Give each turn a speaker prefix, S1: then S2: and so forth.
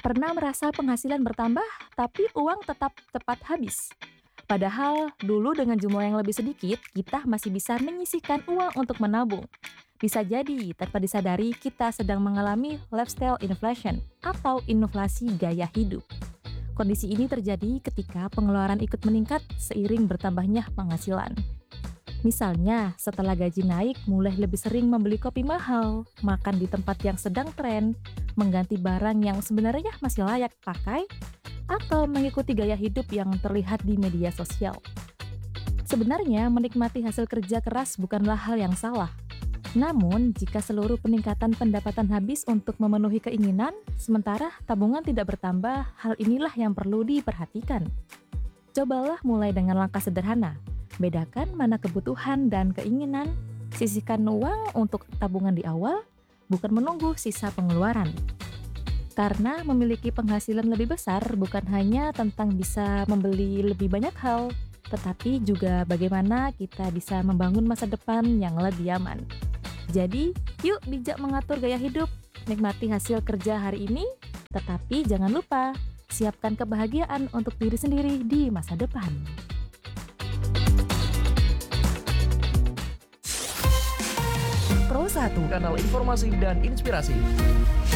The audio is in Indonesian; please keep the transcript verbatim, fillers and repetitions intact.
S1: Pernah merasa penghasilan bertambah, tapi uang tetap tepat habis. Padahal dulu dengan jumlah yang lebih sedikit, kita masih bisa menyisihkan uang untuk menabung. Bisa jadi tanpa disadari kita sedang mengalami lifestyle inflation atau inflasi gaya hidup. Kondisi ini terjadi ketika pengeluaran ikut meningkat seiring bertambahnya penghasilan. Misalnya, setelah gaji naik, mulai lebih sering membeli kopi mahal, makan di tempat yang sedang tren, mengganti barang yang sebenarnya masih layak pakai, atau mengikuti gaya hidup yang terlihat di media sosial. Sebenarnya, menikmati hasil kerja keras bukanlah hal yang salah. Namun, jika seluruh peningkatan pendapatan habis untuk memenuhi keinginan, sementara tabungan tidak bertambah, hal inilah yang perlu diperhatikan. Cobalah mulai dengan langkah sederhana. Bedakan mana kebutuhan dan keinginan, sisihkan uang untuk tabungan di awal, bukan menunggu sisa pengeluaran. Karena memiliki penghasilan lebih besar bukan hanya tentang bisa membeli lebih banyak hal, tetapi juga bagaimana kita bisa membangun masa depan yang lebih aman. Jadi, yuk bijak mengatur gaya hidup, nikmati hasil kerja hari ini, tetapi jangan lupa, siapkan kebahagiaan untuk diri sendiri di masa depan.
S2: Pro satu, kanal informasi dan inspirasi.